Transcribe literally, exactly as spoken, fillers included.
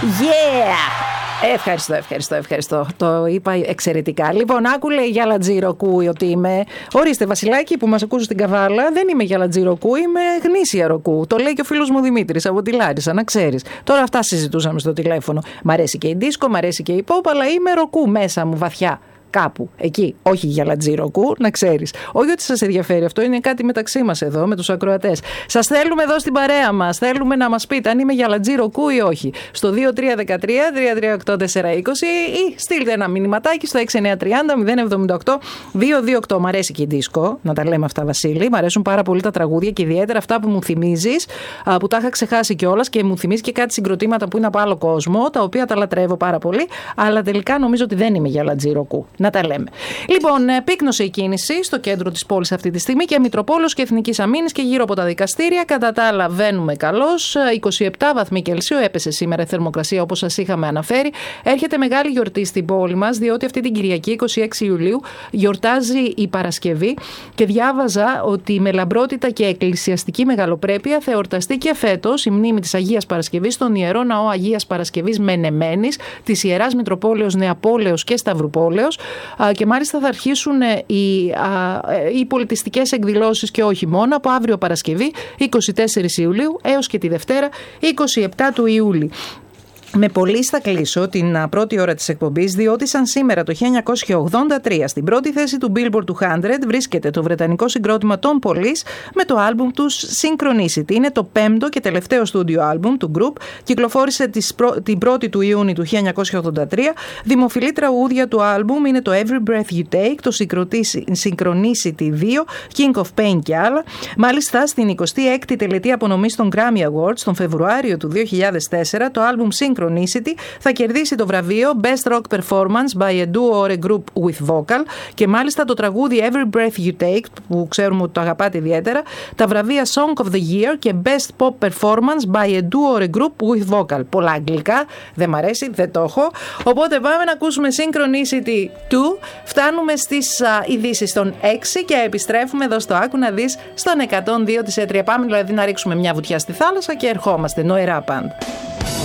Yeah! Ευχαριστώ, ευχαριστώ, ευχαριστώ. Το είπα εξαιρετικά. Λοιπόν, άκουλε για Λατζιροκού ότι είμαι. Ορίστε, Βασιλάκη, που μας ακούσε στην Καβάλα, δεν είμαι για Λατζιροκού, είμαι γνήσια ροκού. Το λέει και ο φίλος μου Δημήτρης από τη Λάρισα, να ξέρεις. Τώρα αυτά συζητούσαμε στο τηλέφωνο. Μ' αρέσει και η δίσκο, μ' αρέσει και η pop, αλλά είμαι ροκού μέσα μου βαθιά. Κάπου εκεί, όχι για Λατζιροκού, να ξέρεις. Όχι ότι σας ενδιαφέρει αυτό, είναι κάτι μεταξύ μας εδώ με τους ακροατές. Σας θέλουμε εδώ στην παρέα μας. Θέλουμε να μας πείτε αν είμαι για Λατζιροκού ή όχι. Στο δύο τρία ένα τρία τρία τρία οκτώ τέσσερα είκοσι ή στείλτε ένα μηνυματάκι στο έξι εννιά τρία μηδέν μηδέν εβδομήντα οκτώ δύο δύο οκτώ. Μ' αρέσει και η δίσκο, να τα λέμε αυτά, Βασίλη. Μ' αρέσουν πάρα πολύ τα τραγούδια και ιδιαίτερα αυτά που μου θυμίζεις, που τα είχα ξεχάσει κιόλας και μου θυμίζει και κάτι συγκροτήματα που είναι από άλλο κόσμο, τα οποία τα λατρεύω πάρα πολύ, αλλά τελικά νομίζω ότι δεν είμαι για Λατζιροκού. Να τα λέμε. Λοιπόν, πύκνωσε η κίνηση στο κέντρο της πόλης αυτή τη στιγμή και Μητροπόλεως και Εθνικής Αμήνης και γύρω από τα δικαστήρια. Κατά τα άλλα, βαίνουμε καλώς. είκοσι επτά βαθμοί Κελσίου έπεσε σήμερα η θερμοκρασία, όπως σας είχαμε αναφέρει. Έρχεται μεγάλη γιορτή στην πόλη μας, διότι αυτή την Κυριακή, είκοσι έξι Ιουλίου, γιορτάζει η Παρασκευή και διάβαζα ότι με λαμπρότητα και εκκλησιαστική μεγαλοπρέπεια θα εορταστεί και φέτος η μνήμη της Αγίας Παρασκευής στον Ιερό Ναό Αγίας Παρασκευής Μενεμένης, της Ιεράς Μητροπόλεως Νεαπόλεως και Σταυρουπόλεως. Και μάλιστα θα αρχίσουν οι, οι πολιτιστικές εκδηλώσεις και όχι μόνο από αύριο Παρασκευή είκοσι τέσσερις Ιουλίου έως και τη Δευτέρα είκοσι επτά του Ιούλη. Με πολύ θα κλείσω την πρώτη ώρα της εκπομπής, διότι σαν σήμερα το χίλια εννιακόσια ογδόντα τρία στην πρώτη θέση του Billboard εκατό βρίσκεται το βρετανικό συγκρότημα των Police με το άλμπουμ τους Synchronicity. Είναι το πέμπτο και τελευταίο στούντιο άλμπουμ του group. Κυκλοφόρησε την πρώτη του Ιούνιου του χίλια εννιακόσια ογδόντα τρία. Δημοφιλή τραγούδια του άλμπουμ είναι το Every Breath You Take, το Synchronicity δύο, King of Pain και άλλα. Μάλιστα στην εικοστή έκτη τελετή απονομής των Grammy Awards τον Φεβρουάριο του δύο χιλιάδες τέσσερα το άλμπουμ Synchronicity θα κερδίσει το βραβείο Best Rock Performance by a Duo or a Group with Vocal και μάλιστα το τραγούδι Every Breath You Take, που ξέρουμε ότι το αγαπάτε ιδιαίτερα, τα βραβεία Song of the Year και Best Pop Performance by a Duo or a Group with Vocal. Πολλά αγγλικά, δεν μ' αρέσει, δεν το έχω. Οπότε πάμε να ακούσουμε Synchronicity δύο, φτάνουμε στις ειδήσεις των έξι και επιστρέφουμε εδώ στο Άκου να δεις στον εκατόν δύο της έτρια. Πάμε δηλαδή να ρίξουμε μια βουτιά στη θάλασσα και ερχόμαστε νοερά πάντα.